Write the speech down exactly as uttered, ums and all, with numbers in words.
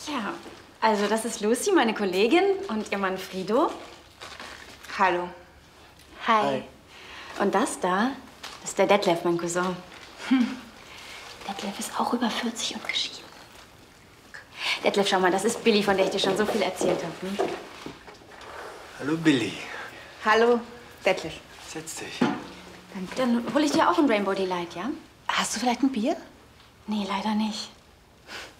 Ja, also das ist Lucy, meine Kollegin, und ihr Mann Frido. Hallo. Hi. Hi. Und das da, das ist der Detlef, mein Cousin. Hm. Detlef ist auch über vierzig und geschieden. Detlef, schau mal, das ist Billy, von der ich dir schon so viel erzählt habe. Hm? Hallo, Billy. Hallo, Detlef. Setz dich. Danke. Dann hole ich dir auch ein Rainbow Delight, ja? Hast du vielleicht ein Bier? Nee, leider nicht.